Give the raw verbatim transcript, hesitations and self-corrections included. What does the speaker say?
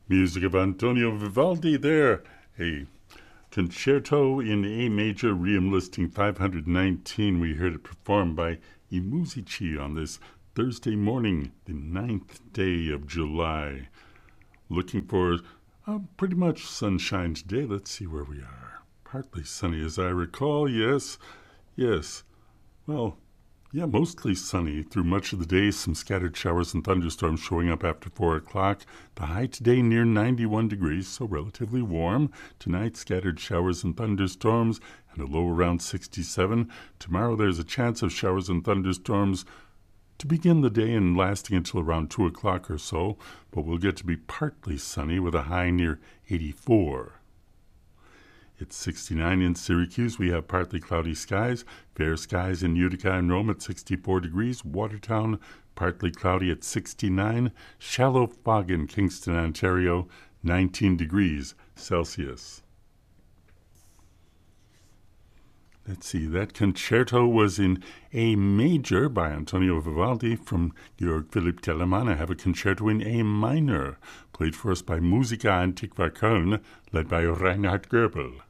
Music of Antonio Vivaldi there. A concerto in A major, Ream listing five hundred nineteen. We heard it performed by I Musici on this Thursday morning, the ninth day of July. Looking for uh, pretty much sunshine today. Let's see where we are. Partly sunny as I recall. Yes, yes. Well, yeah, mostly sunny through much of the day. Some scattered showers and thunderstorms showing up after four o'clock. The high today near ninety-one degrees, so relatively warm. Tonight, scattered showers and thunderstorms and a low around sixty-seven. Tomorrow, there's a chance of showers and thunderstorms to begin the day and lasting until around two o'clock or so. But we'll get to be partly sunny with a high near eighty-four. It's sixty-nine in Syracuse. We have partly cloudy skies. Fair skies in Utica and Rome at sixty-four degrees. Watertown, partly cloudy at sixty-nine. Shallow fog in Kingston, Ontario, nineteen degrees Celsius. Let's see, that concerto was in A major by Antonio Vivaldi from Georg Philipp Telemann. I have a concerto in A minor, played for us by Musica Antiqua Köln, led by Reinhard Goebel.